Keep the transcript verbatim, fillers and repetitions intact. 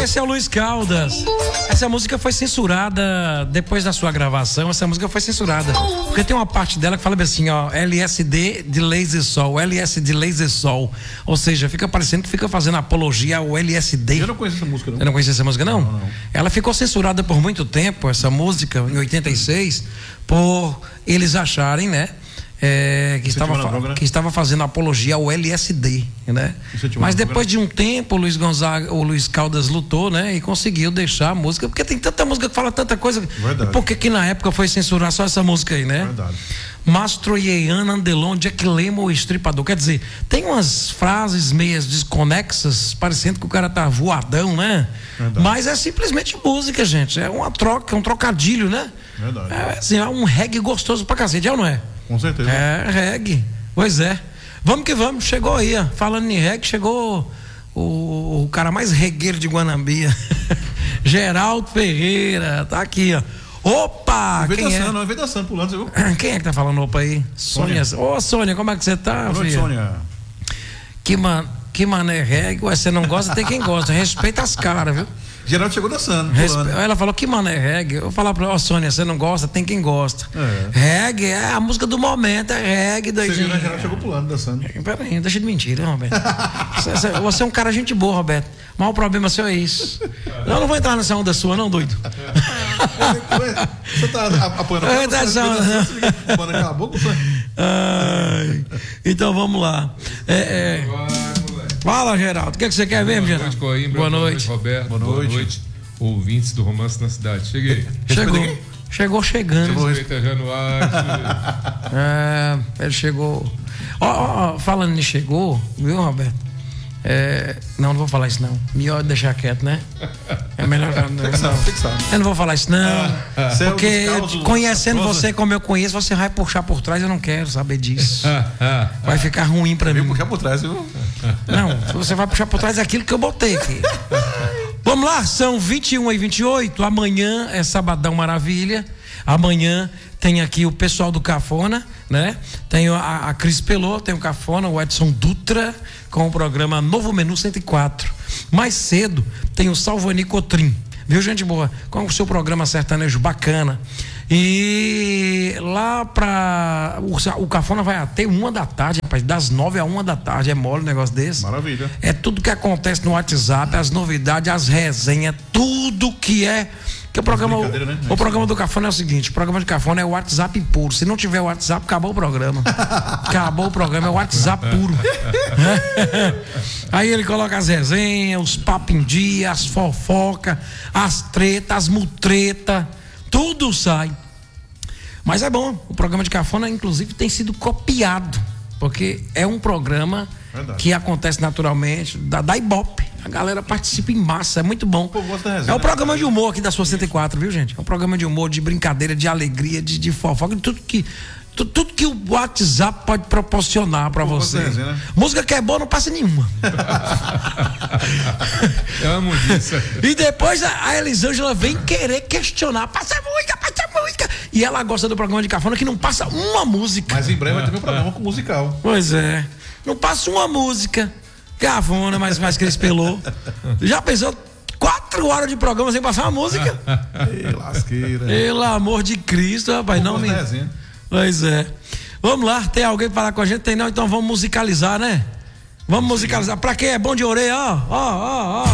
Esse é o Luiz Caldas. Essa música foi censurada depois da sua gravação. Essa música foi censurada porque tem uma parte dela que fala assim, ó, L S D de laser sol, L S D de laser sol. Ou seja, fica parecendo que fica fazendo apologia ao L S D. Eu não conheço essa música, não. Você não conhecia essa música, não? Não, não. Ela ficou censurada por muito tempo, essa música, em oitenta e seis, por eles acharem, né? É, que, estava, droga, né? que estava fazendo apologia ao L S D, né? Mas depois de um tempo o Luiz Gonzaga, o Luiz Caldas lutou, né? E conseguiu deixar a música, porque tem tanta música que fala tanta coisa. Verdade. Por que que na época foi censurar só essa música aí, né? Verdade. Mastroianna, Andelon, Jack Lemmon, o Estripador. Quer dizer, tem umas frases meias desconexas, parecendo que o cara tá voadão, né? Verdade. Mas é simplesmente música, gente. É uma troca, é um trocadilho, né? Verdade. É assim, é um reggae gostoso pra cacete, é ou não é? Com certeza. É, reggae. Pois é. Vamos que vamos. Chegou aí, ó. Falando em reggae, chegou o, o cara mais regueiro de Guanabia. Geraldo Ferreira. Tá aqui, ó. Opa! Vem Quem dançando, é? vem dançando, pulando, você viu? Quem é que tá falando opa aí? Sônia. Ô, Sônia, como é que você tá, Boa noite, filha? Sônia. Que, man, que mané reggae. Ué, você não gosta, tem quem gosta. Respeita as caras, viu? Geraldo chegou dançando, Respe... pulando. Ela falou que mano é reggae. Eu vou falar pra ela, ó, Sônia, você não gosta, tem quem gosta. É. Reggae é a música do momento, é reggae. Você viu, Doidinho. né? Geraldo chegou pulando, dançando. Peraí, deixa de mentira, Roberto. você, você é um cara gente boa, Roberto. Mas o problema seu é isso. Eu não vou entrar nessa onda sua, não, doido. Você tá apoiando Eu entro nessa onda, não. Bora calar a boca, Sônia? Ai, então vamos lá. É, é... Fala, Geraldo. O que, é que você quer ver, Boa Geraldo? noite, Coimbra. Boa Boa noite. noite, Roberto. Boa Boa noite. noite, ouvintes do Romance na Cidade. Cheguei. Chegou. Chegou chegando. Respeita Januário. É, ele chegou. Ó, ó, ó, falando em chegou, viu, Roberto? É, não, não vou falar isso não. Melhor deixar quieto, né? É melhor. Não, Fixado, fixado. eu não vou falar isso não. Céu Porque dos causos, conhecendo Rosa. você como eu conheço, você vai puxar por trás. Eu não quero saber disso. Vai ficar ruim pra Veio mim. puxar por trás, viu? Não, você vai puxar por trás daquilo que eu botei aqui. Vamos lá, são vinte e um e vinte e oito. Amanhã é Sabadão Maravilha. Amanhã tem aqui o pessoal do Cafona, né? Tem a, a Cris Pelô, tem o Cafona, o Edson Dutra, com o programa Novo Menu cento e quatro. Mais cedo tem o Salvani Cotrim, viu, gente boa? Com o seu programa sertanejo bacana. E lá pra. O, o Cafona vai até uma da tarde, rapaz, das nove a uma da tarde. É mole um negócio desse. Maravilha. É tudo que acontece no WhatsApp, as novidades, as resenhas, tudo que é. Que o programa, brincadeira, né? o, o programa do Cafona é o seguinte: o programa de Cafona é o WhatsApp puro. Se não tiver WhatsApp, acabou o programa. Acabou o programa, é o WhatsApp puro. Aí ele coloca as resenhas, os papos em dia, as fofocas, as tretas, as mutretas, tudo sai. Mas é bom, o programa de Cafona, inclusive, tem sido copiado, porque é um programa Verdade. que acontece naturalmente, da, da Ibope. A galera participa em massa, é muito bom. Pô, gosto da resenha, É o né? programa de humor aqui da sua cento e quatro, viu, gente? É um programa de humor, de brincadeira, de alegria, de, de fofoca, de tudo que, tudo, tudo que o WhatsApp pode proporcionar pra Pô, você. gosto da resenha, né? Música que é boa não passa nenhuma. Eu amo isso. E depois a, a Elisângela vem querer questionar. Passa música, passa música. E ela gosta do programa de Cafona que não passa uma música. Mas em breve vai ter um programa com musical. Pois é. Não passa uma música. Cafona, mas mais que eles pelou. Já pensou quatro horas de programa sem passar uma música? Ei, lasqueira. Pelo amor de Cristo, rapaz. Pô, Não gosto me. da resenha. Pois é. Vamos lá, tem alguém pra falar com a gente? Tem não, então vamos musicalizar, né? Vamos musicalizar. Pra quê? É bom de orelha, ó, ó, ó, ó.